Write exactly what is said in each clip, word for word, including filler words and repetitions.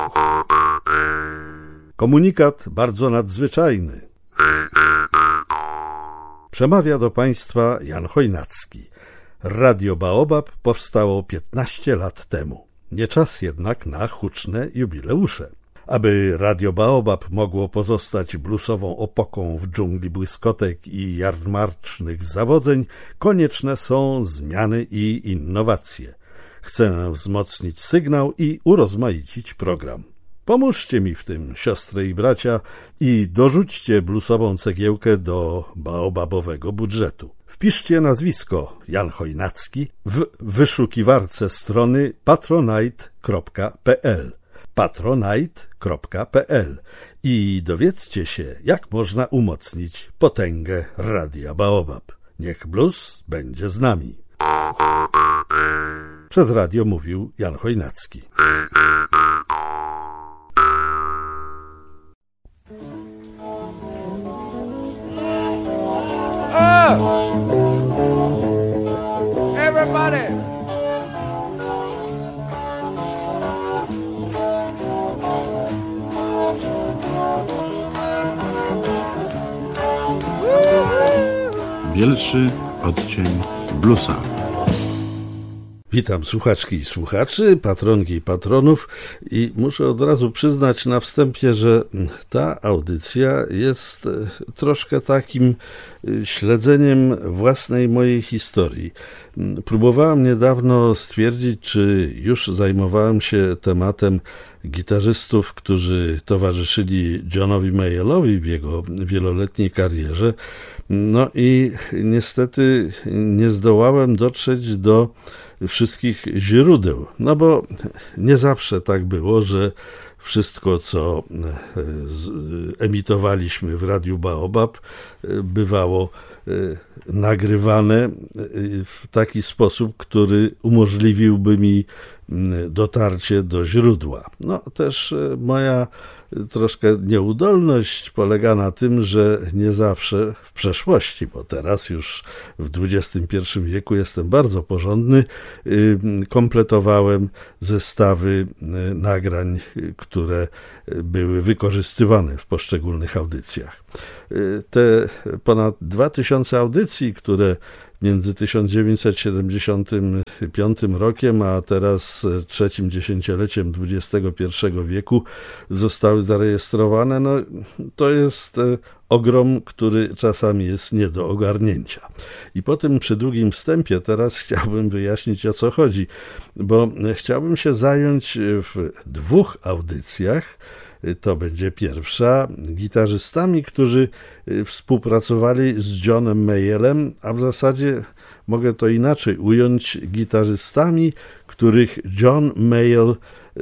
Komunikat bardzo nadzwyczajny. Przemawia do Państwa Jan Chojnacki. Radio Baobab powstało piętnaście lat temu. Nie czas jednak na huczne jubileusze. Aby Radio Baobab mogło pozostać bluesową opoką w dżungli błyskotek i jarmarcznych zawodzeń, konieczne są zmiany i innowacje. Chcę wzmocnić sygnał i urozmaicić program. Pomóżcie mi w tym, siostry i bracia, i dorzućcie bluesową cegiełkę do baobabowego budżetu. Wpiszcie nazwisko Jan Chojnacki w wyszukiwarce strony patronite kropka p l patronite kropka p l i dowiedzcie się, jak można umocnić potęgę Radia Baobab. Niech blues będzie z nami. Przez radio mówił Jan Chojnacki. Oh! Everybody! Bielszy odcień bluesa. Witam słuchaczki i słuchaczy, patronki i patronów i muszę od razu przyznać na wstępie, że ta audycja jest troszkę takim śledzeniem własnej mojej historii. Próbowałem niedawno stwierdzić, czy już zajmowałem się tematem gitarzystów, którzy towarzyszyli Johnowi Mayelowi w jego wieloletniej karierze. No i niestety nie zdołałem dotrzeć do wszystkich źródeł, no bo nie zawsze tak było, że wszystko, co emitowaliśmy w Radiu Baobab, bywało nagrywane w taki sposób, który umożliwiłby mi dotarcie do źródła. No też moja troszkę nieudolność polega na tym, że nie zawsze w przeszłości, bo teraz już w dwudziestym pierwszym wieku jestem bardzo porządny, kompletowałem zestawy nagrań, które były wykorzystywane w poszczególnych audycjach. Te ponad dwa tysiące audycji, które między tysiąc dziewięćset siedemdziesiątym piątym rokiem, a teraz trzecim dziesięcioleciem dwudziestego pierwszego wieku zostały zarejestrowane, no to jest ogrom, który czasami jest nie do ogarnięcia. I po tym przydługim wstępie teraz chciałbym wyjaśnić, o co chodzi, bo chciałbym się zająć w dwóch audycjach. To będzie pierwsza, gitarzystami, którzy współpracowali z Johnem Mayallem, a w zasadzie mogę to inaczej ująć, gitarzystami, których John Mayall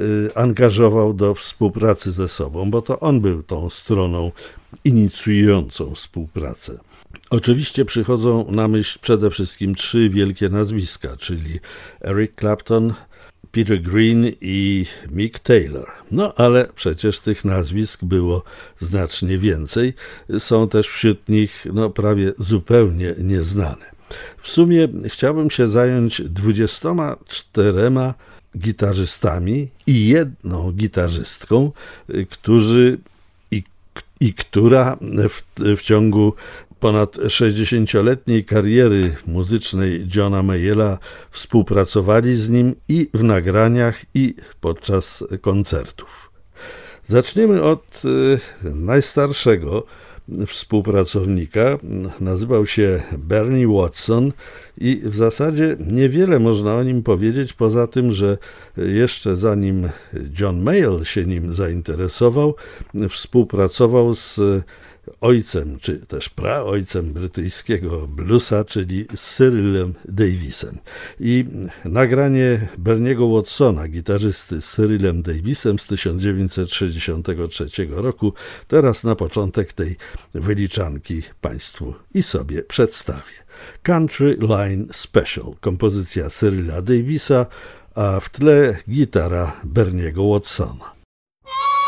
angażował do współpracy ze sobą, bo to on był tą stroną inicjującą współpracę. Oczywiście przychodzą na myśl przede wszystkim trzy wielkie nazwiska, czyli Eric Clapton, Peter Green i Mick Taylor. No ale przecież tych nazwisk było znacznie więcej. Są też wśród nich no, prawie zupełnie nieznane. W sumie chciałbym się zająć dwudziestoma czterema gitarzystami i jedną gitarzystką, którzy i, i która w, w ciągu ponad sześćdziesięcioletniej kariery muzycznej Johna Mayalla współpracowali z nim i w nagraniach, i podczas koncertów. Zaczniemy od y, najstarszego współpracownika. Nazywał się Bernie Watson i w zasadzie niewiele można o nim powiedzieć, poza tym, że jeszcze zanim John Mayall się nim zainteresował, współpracował z ojcem, czy też praojcem brytyjskiego bluesa, czyli z Cyrillem Davisem. I nagranie Berniego Watsona, gitarzysty z Cyrillem Davisem z tysiąc dziewięćset sześćdziesiątego trzeciego roku, teraz na początek tej wyliczanki Państwu i sobie przedstawię. Country Line Special, kompozycja Cyrilla Davisa, a w tle gitara Berniego Watsona.